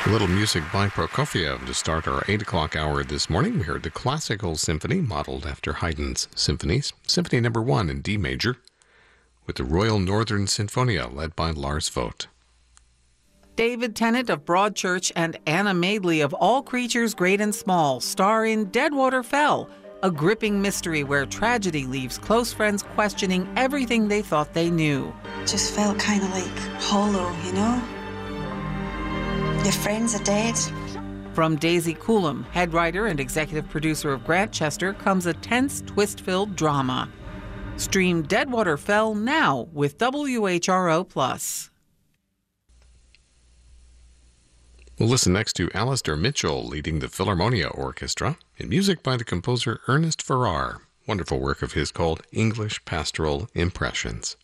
A little music by Prokofiev to start our 8 o'clock hour this morning. We heard the Classical Symphony, modeled after Haydn's symphonies. Symphony number 1 in D major, with the Royal Northern Sinfonia, led by Lars Vogt. David Tennant of Broadchurch and Anna Madeley of All Creatures Great and Small star in Deadwater Fell, a gripping mystery where tragedy leaves close friends questioning everything they thought they knew. Just felt kind of like hollow, you know? Your friends are dead. From Daisy Coulomb, head writer and executive producer of Grantchester, comes a tense, twist-filled drama. Stream Deadwater Fell now with WHRO+. We'll listen next to Alistair Mitchell leading the Philharmonia Orchestra in music by the composer Ernest Farrar. Wonderful work of his called English Pastoral Impressions.